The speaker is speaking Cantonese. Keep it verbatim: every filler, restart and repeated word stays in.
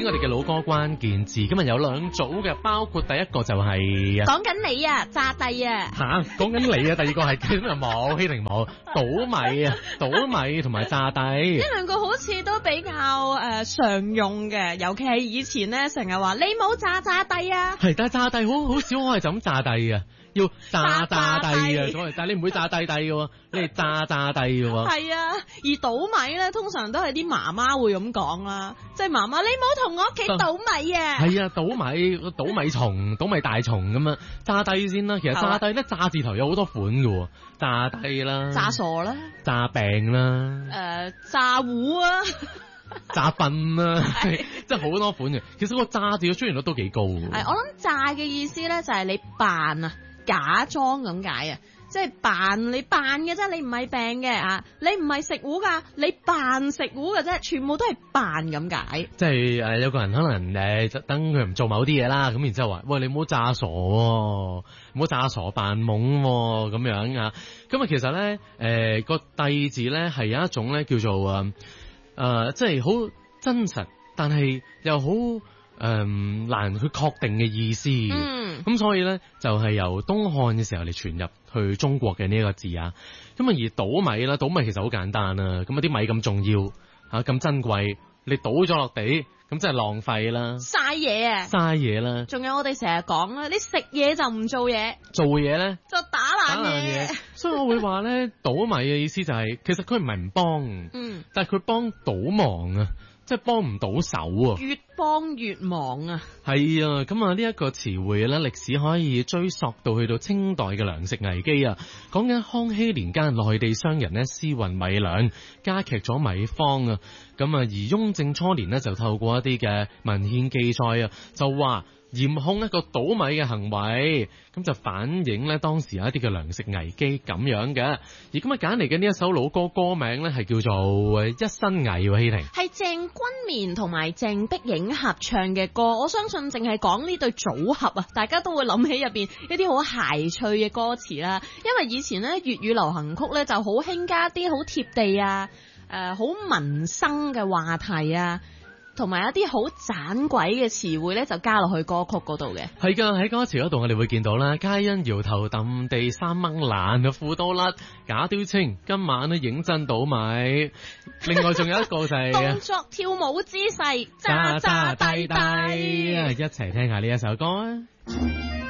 我哋嘅老歌關鍵字，今日有兩組嘅，包括第一個就係講緊你啊，炸帝啊吓，講緊你啊，第二個係今日冇希靈冇倒米啊，倒米同埋炸帝， 呢兩個好似都比較誒、呃、常用嘅，尤其係以前咧成日話你冇炸炸帝啊， 係但係炸帝好好少可係就咁炸帝啊。要炸炸帝啊，所謂，但係你唔會炸帝帝嘅喎，你係炸炸帝嘅喎。 係啊，而倒米咧，通常都係啲媽媽會咁講啦，即係媽媽你冇同我屋企倒米啊。 係啊，倒米倒米蟲、倒米大蟲咁啊，炸帝先啦。其實炸帝咧，炸字頭有好多款嘅喎，炸帝啦， 炸傻啦， 炸病啦， 誒、呃、炸糊啊。 炸笨啦，即係好多款嘅。其實個炸字嘅出現率都幾高嘅。 係，我諗炸嘅意思咧就係你扮啊，假裝咁解啊，即係扮你扮嘅啫，你唔係病嘅啊，你唔係食糊噶，你扮食糊嘅啫，全部都係扮咁解。 即係誒，有個人可能誒，就等佢唔做某啲嘢啦，咁然之後話，喂，你唔好詐傻喎，唔好詐傻扮懵喎，咁樣啊。咁啊，其實咧，誒、呃、個帝字咧係有一種咧叫做誒。誒、呃，即係好真實，但係又好誒、呃、難去確定嘅意思。嗯，咁所以咧就係、是、由東漢嘅時候嚟傳入去中國嘅呢一個字啊。咁啊，而倒米啦，倒米其實好簡單啊。咁啊，啲米咁重要吓，咁、啊、珍貴，你倒咗落地，咁真係浪費啦， 嘥嘢啊， 嘥嘢啦。仲有我哋成日講啦，你食嘢就唔做嘢， 做嘢咧就打爛嘢。 所以我會話咧，倒米嘅意思就係、是，其實佢唔係唔幫，嗯，但係佢幫倒忙啊，即係幫唔到手啊， 越幫越忙啊。 係啊，咁啊呢一個詞彙咧，歷史可以追溯到去到清代嘅糧食危機啊。講緊康熙年間，內地商人咧私運米糧，加劇咗米荒啊。咁啊，而雍正初年呢，就透過一啲嘅文獻記載啊，就話嚴控一個倒米嘅行為，咁就反映咧當時有一啲嘅糧食危機咁樣嘅。而今日揀嚟嘅呢一首老歌，歌名咧係叫做《一身蟻》喎，希婷係鄭君綿同埋鄭碧影合唱嘅歌。我相信淨係講呢對組合啊，大家都會諗起入邊一啲好諧趣嘅歌詞啦。因為以前咧粵語流行曲咧就好興加啲好貼地啊，誒好民生嘅話題啊，同埋一啲好盞鬼嘅詞彙咧，就加落去歌曲嗰度嘅。 係噶，喺歌詞嗰度我哋會見到啦，皆因搖頭揼地三掹爛嘅褲都甩，假雕清今晚咧認真倒米。另外仲有一個就係、是、 動作跳舞姿勢， 炸炸低低，一齊聽下呢一首歌啊！